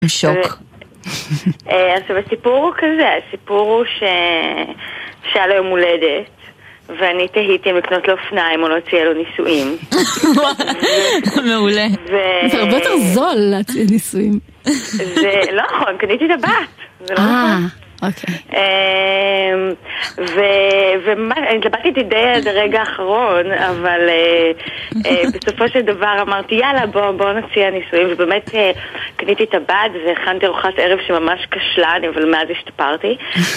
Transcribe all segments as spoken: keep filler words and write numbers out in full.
שוק. עכשיו הסיפור הוא כזה, הסיפור הוא שהיה לו יום הולדת, ואני תהיתי לקנות לו אופניים או להוציא לו נישואים. מעולה. זה הרבה יותר זול להציע נישואים. זה לא נכון, קניתי את הבת. זה לא נכון. אוקיי. ואני התלבטתי די עד הרגע האחרון, אבל בסופו של דבר אמרתי יאללה בוא נציע נישואים, ובאמת קניתי את הבת והכנתי ארוחת ערב שממש כשלה, אבל מאז השתפרתי,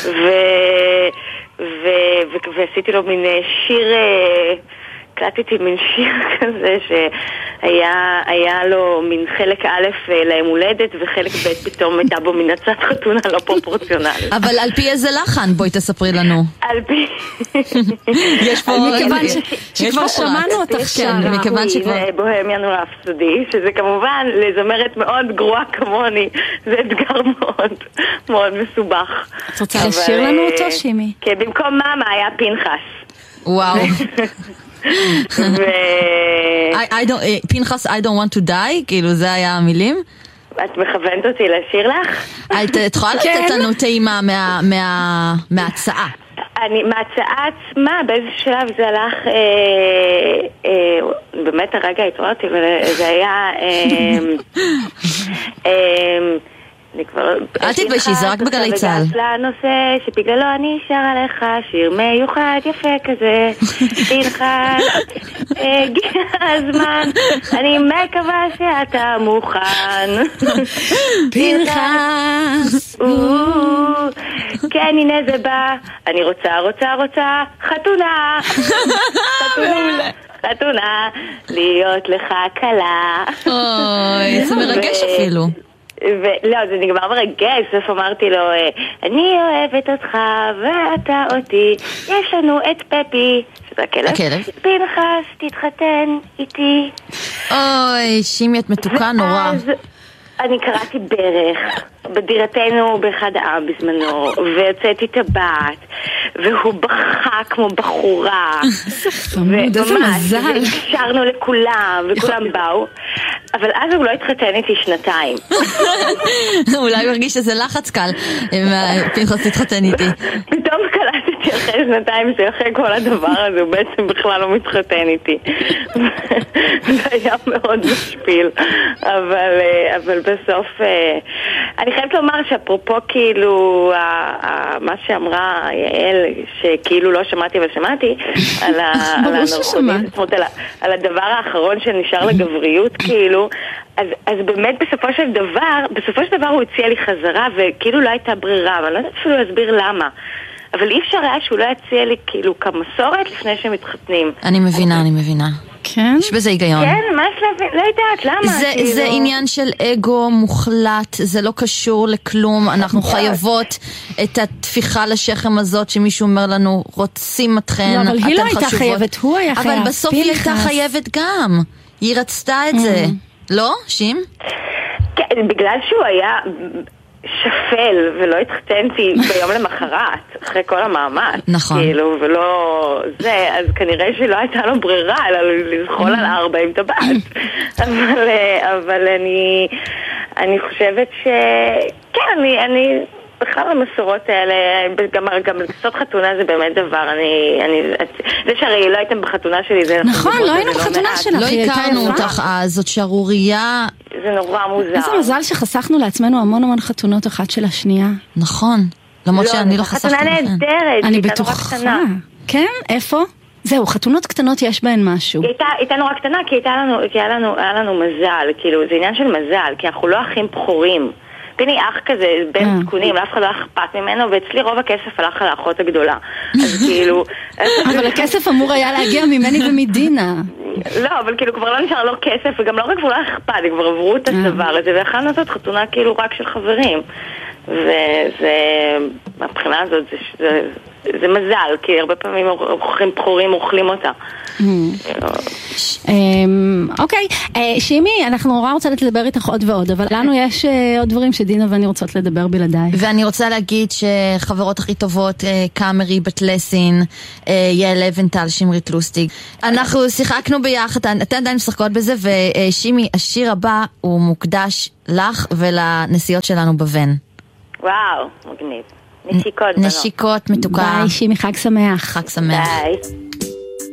ועשיתי לו מין שיר, קלטתי מין שיר כזה שהיה לו מין חלק א' ליום הולדת וחלק ב' פתאום הייתה בו מין הצעת חתונה לא פרופורציונלית. אבל על פי איזה לחן? בואי תספרי לנו. על פי... יש פה... מכיוון שכבר שמענו אותך שם. מכיוון שכבר... בוהמיאן רפסודי, שזה כמובן לזמרת מאוד גרועה כמוני, זה אתגר מאוד מאוד מסובך. את רוצה לשיר לנו אותו, שימי? כן, במקום מאמה היה פנחס. וואו. פנחס I don't want to die, כאילו זה היה המילים. את מכוונת אותי לשיר לך? את יכולה לתת לנו טעימה מההצעה? מההצעה עצמה באיזה שלב זה הלך, באמת הרגע התרואתי, זה היה אל תתביישי, זה רק בגלי צהל. וגש לנושא שבגללו אני שר עליך שיר מיוחד יפה כזה. פנחס, הגיע הזמן, אני מקווה שאתה מוכן. פנחס, כן הנה זה בא, אני רוצה רוצה רוצה חתונה, חתונה חתונה להיות לך קלה. אוי, זה מרגש אפילו. לא, זה נגמר מרגש. סוף אמרתי לו, אני אוהבת אותך ואתה אותי, יש לנו את פפי, שזה הכלב, פנחס תתחתן איתי. אוי, שימי את מתוקה נורא. אני קראתי ברך בדירתנו באחד העם בזמנו, ויוצאתי את הבת, והוא בכה כמו בחורה, וממש, והקשרנו לכולם, וכולם באו, אבל אז הוא לא התחתן איתי שנתיים. אולי הוא הרגיש שזה לחץ קל, פנחס תתחתן איתי. פתאום קלטתי אחרי שנתיים שאחרי כל הדבר הזה, הוא בעצם בכלל לא מתחתן איתי. זה היה מאוד משפיל, אבל, אבל בסוף, אני חייבת לומר שאפרופו כאילו, מה שאמרה יעל, שכאילו לא שמעתי אבל שמעתי, על הנרקוטיזם, על הדבר האחרון שנשאר לגבריות, כאילו, אז, אז באמת בסופו של דבר, בסופו של דבר הוא הציע לי חזרה, וכאילו לא הייתה ברירה, אבל לא יודעת אפילו להסביר למה. אבל אי אפשר היה שהוא לא יציע לי כאילו כמסורת לפני שהם מתחתנים. אני מבינה, אני מבינה. כן? יש בזה היגיון. כן, מה שלב... לא יודעת, למה? זה, כאילו... זה עניין של אגו מוחלט, זה לא קשור לכלום, אנחנו חייבות את התפיחה לשכם הזאת שמישהו אומר לנו, רוצים אתכן, לא, אבל היא לא הייתה חשובות. חייבת, הוא היה חייב. אבל בסוף היא הייתה חייבת גם. היא רצתה את זה. לא, שים? כן, בגלל שהוא היה... שפל, ולא התחתנתי ביום למחרת, אחרי כל המאמץ. נכון. כאילו, ולא זה, אז כנראה שלא הייתה לו ברירה, אלא לזחול על ארבע עם טבעת. אבל, אבל אני, אני חושבת ש... כן, אני, אני, בכלל המסורות האלה, גם, גם לקסות חתונה זה באמת דבר, אני, אני, זה שהרי לא הייתם בחתונה שלי, זה... נכון, לא היינו בחתונה שלך. לא הכרנו אותך אז, זאת שערורייה... זה נורא מוזר. איזה מזל שחסכנו לעצמנו המון המון חתונות אחת של השנייה. נכון, למרות שאני לא חסכתי לכם. חתונה נהדרת, אני בטוחה. כן? איפה? זהו, חתונות קטנות יש בהן משהו. היא הייתה, הייתה נורא קטנה, כי הייתה לנו, כי היה לנו, היה לנו מזל, כאילו, זה עניין של מזל, כי אנחנו לא אחים בחורים. פיני אח כזה, בין תקונים, לאף אחד לא אכפת ממנו, ואצלי רוב הכסף הלך על האחות הגדולה. אז כאילו... אבל הכסף אמור היה להגיע ממני ומדינה. לא, אבל כאילו כבר לא נשאר לו כסף, וגם לא רק כבר לא אכפת, כבר עברו את הדבר הזה, ואחלנו לעשות חתונה כאילו רק של חברים. וזה, מהבחינה הזאת, זה זה מזל, כי הרבה פעמים אורחים בחורים אוכלים אותה. אוקיי, שימי, אנחנו נורא רוצה לדבר איתך עוד ועוד, אבל לנו יש עוד דברים שדינה ואני רוצות לדבר בלעדיי. ואני רוצה להגיד שחברות הכי טובות, קאמרי, בת לסין, יעל לבנטל, שמרית לוסטיג, אנחנו שיחקנו ביחד, אתן עדיין משחקות בזה, ושימי, השיר הבא הוא מוקדש לך ולנסיעות שלנו בבן. וואו, מגניב. נשיקות, בנות. נשיקות, מתוקה. ביי, שימי, חג שמח. חג שמח. ביי.